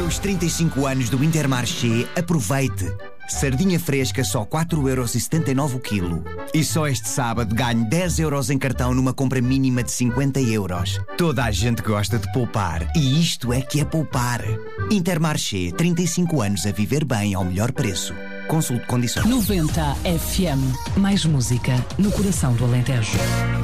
Nos 35 anos do Intermarché, aproveite! Sardinha fresca só 4,79€ o quilo. E só este sábado ganhe 10€ em cartão numa compra mínima de 50€. Toda a gente gosta de poupar. E isto é que é poupar. Intermarché, 35 anos a viver bem ao melhor preço. Consulte condições. 90 FM. Mais música no coração do Alentejo.